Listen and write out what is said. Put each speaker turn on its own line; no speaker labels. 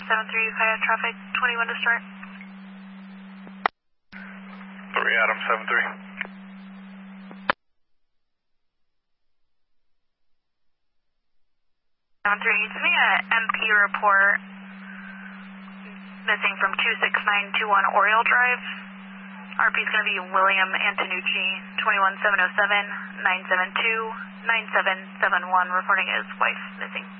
73, Coyote traffic, 21 to start.
3 Adam 73.
Give me a MP report missing from 26921 Oriole Drive. RP is going to be William Antonucci, 21707 972 9771, reporting his wife missing.